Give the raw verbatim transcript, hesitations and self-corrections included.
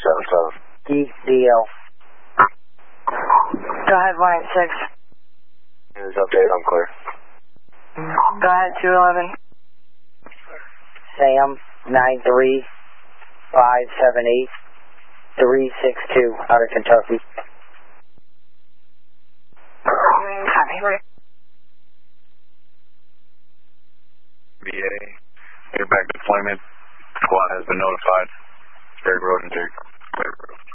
seven seven. D D L. Go ahead, one eight six. News update, I'm clear. Go ahead, two eleven. Sam, nine three five seven eight three six two, out of Kentucky. V A, airback deployment. Squad has been notified. Berry Road and Jake.